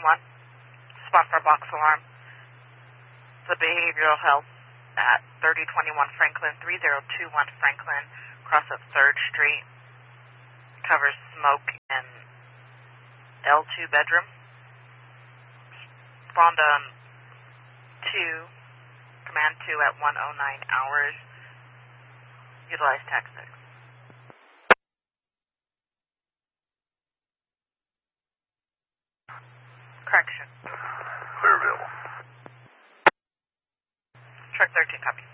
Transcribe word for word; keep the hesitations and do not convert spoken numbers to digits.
one, spot for a box alarm. The behavioral health at thirty twenty-one Franklin, three zero two one Franklin, cross of third Street. Covers smoke in L two bedroom. Spawned on two, command two at one oh nine hours. Utilize tax six. Correction. Clearville. Truck thirteen, copy.